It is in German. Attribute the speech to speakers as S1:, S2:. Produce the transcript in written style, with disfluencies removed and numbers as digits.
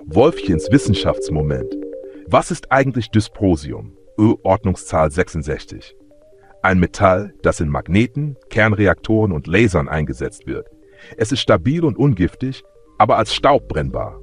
S1: Wolfchens Wissenschaftsmoment. Was ist eigentlich Dysprosium? Ordnungszahl 66. Ein Metall, das in Magneten, Kernreaktoren und Lasern eingesetzt wird. Es ist stabil und ungiftig, aber als Staub brennbar.